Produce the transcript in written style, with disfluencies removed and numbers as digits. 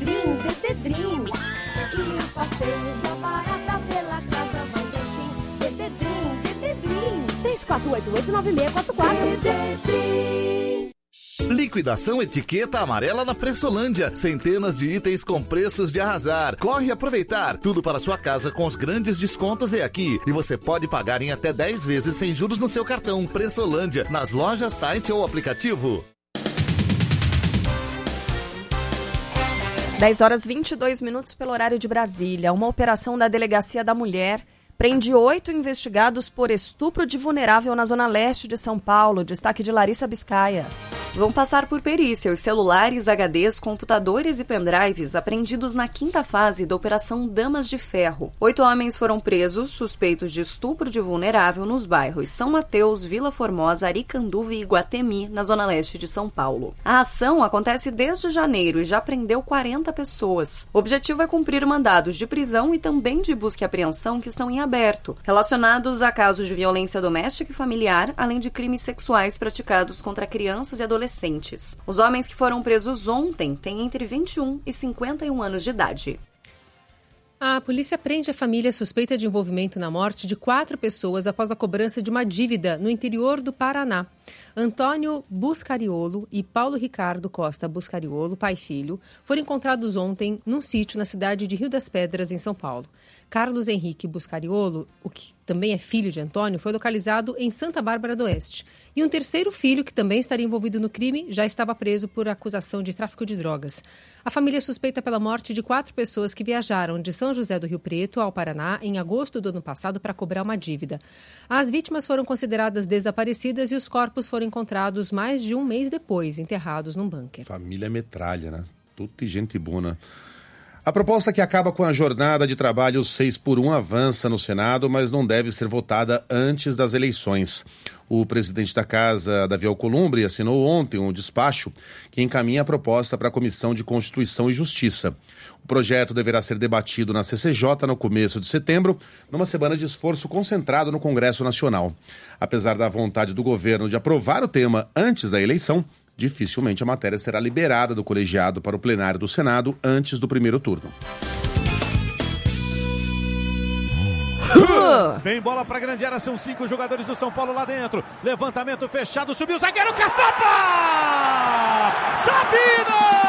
Dededrim, Dededrim. E os passeios da barata pela casa vão ter fim. Dededrim, Dededrim. 3488-9644. Dededrim. Liquidação Etiqueta Amarela na Pressolândia. Centenas de itens com preços de arrasar. Corre aproveitar. Tudo para sua casa com os grandes descontos é aqui. E você pode pagar em até 10 vezes sem juros no seu cartão. Pressolândia, nas lojas, site ou aplicativo. 10h22 pelo horário de Brasília. Uma operação da Delegacia da Mulher prende 8 investigados por estupro de vulnerável na zona leste de São Paulo. Destaque de Larissa Biscaia. Vão passar por perícia os celulares, HDs, computadores e pendrives apreendidos na 5ª fase da Operação Damas de Ferro. 8 homens foram presos, suspeitos de estupro de vulnerável nos bairros São Mateus, Vila Formosa, Aricanduva e Iguatemi, na zona leste de São Paulo. A ação acontece desde janeiro e já prendeu 40 pessoas. O objetivo é cumprir mandados de prisão e também de busca e apreensão que estão em aberto, relacionados a casos de violência doméstica e familiar, além de crimes sexuais praticados contra crianças e adolescentes. Os homens que foram presos ontem têm entre 21 e 51 anos de idade. A polícia prende a família suspeita de envolvimento na morte de 4 pessoas após a cobrança de uma dívida no interior do Paraná. Antônio Buscariolo e Paulo Ricardo Costa Buscariolo, pai e filho, foram encontrados ontem num sítio na cidade de Rio das Pedras, em São Paulo. Carlos Henrique Buscariolo, o que também é filho de Antônio, foi localizado em Santa Bárbara do Oeste. E um terceiro filho, que também estaria envolvido no crime, já estava preso por acusação de tráfico de drogas. A família suspeita pela morte de 4 pessoas que viajaram de São José do Rio Preto ao Paraná em agosto do ano passado para cobrar uma dívida. As vítimas foram consideradas desaparecidas e os corpos foram encontrados mais de um mês depois, enterrados num bunker. Família metralha, né? Tudo gente boa. A proposta que acaba com a jornada de trabalho 6x1 avança no Senado, mas não deve ser votada antes das eleições. O presidente da Casa, Davi Alcolumbre, assinou ontem um despacho que encaminha a proposta para a Comissão de Constituição e Justiça. O projeto deverá ser debatido na CCJ no começo de setembro, numa semana de esforço concentrado no Congresso Nacional. Apesar da vontade do governo de aprovar o tema antes da eleição, dificilmente a matéria será liberada do colegiado para o plenário do Senado antes do primeiro turno. Vem bola para a grande área, são 5 jogadores do São Paulo lá dentro. Levantamento fechado, subiu o zagueiro, Caçapa! Sabino!